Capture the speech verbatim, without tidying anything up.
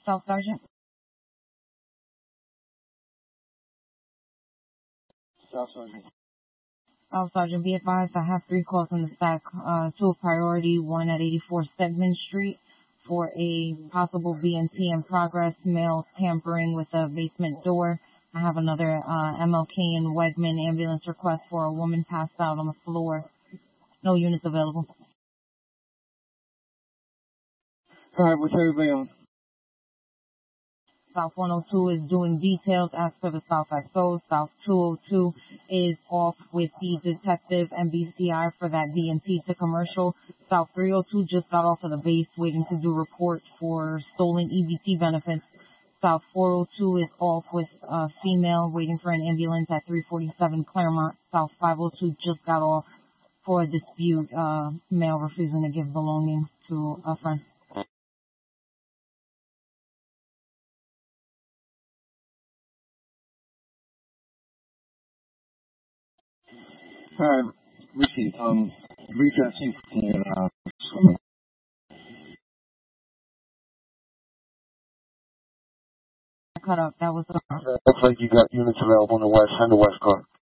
South Sergeant. South Sergeant. South Sergeant, be advised I have three calls on the stack. Uh, two of priority, one at eighty-four Stedman Street for a possible B N T in progress, male tampering with a basement door. I have another uh, M L K and Wegman ambulance request for a woman passed out on the floor. No units available. All right, what's everybody on? South one oh two is doing details as per the South X O. South two oh two is off with the detective and B C I for that D N T to commercial. South three oh two just got off of the base waiting to do report for stolen E B T benefits. South four oh two is off with a female waiting for an ambulance at three forty-seven Claremont. South five oh two just got off for a dispute, uh, male refusing to give belongings to a friend. All right, Ricky, um, reach out to you and, uh, Cut up. That was. looks like you got units available on the west and the west car.